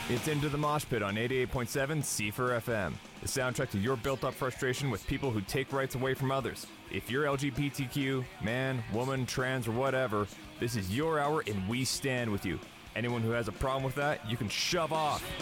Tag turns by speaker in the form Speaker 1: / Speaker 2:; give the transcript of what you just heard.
Speaker 1: It's Into the Mosh Pit on 88.7 C4 FM, the soundtrack to your built-up frustration with people who take rights away from others. If you're LGBTQ, man, woman, trans, or whatever, this is your hour and we stand with you. Anyone who has a problem with that, you can shove off.